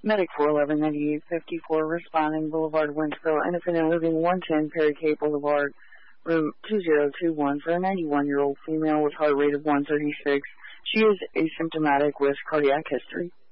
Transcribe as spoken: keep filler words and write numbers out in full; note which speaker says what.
Speaker 1: Medic four eleven ninety-eight fifty-four responding, Boulevard, Wentzville, Independent Living, one ten, Perry K Boulevard, room two zero two one, for a ninety-one-year-old female with heart rate of one thirty-six. She is asymptomatic with cardiac history.